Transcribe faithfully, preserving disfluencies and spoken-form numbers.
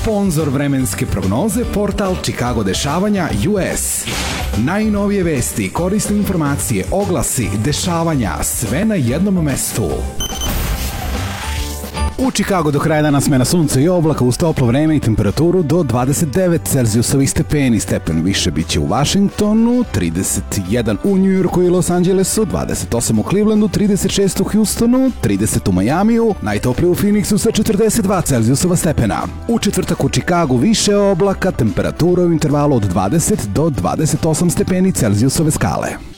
Sponzor vremenske prognoze, portal Chicago dešavanja U S. Najnovije vesti, korisne informacije, oglasi, dešavanja, sve na jednom mestu. U Chicago do kraja dana smena sunca i oblaka uz toplo vreme i temperaturu do dvadeset devet celzijusovih stepeni. Stepen više biće u Washingtonu, trideset jedan u New Yorku i Los Angelesu, dvadeset osam u Clevelandu, trideset šest u Houstonu, trideset u Majamiju, najtoplije u Phoenixu sa četrdeset dva celzijusova stepena. U četvrtak u Chicagu više oblaka, temperatura u intervalu od dvadeset do dvadeset osam stepeni celzijusove skale.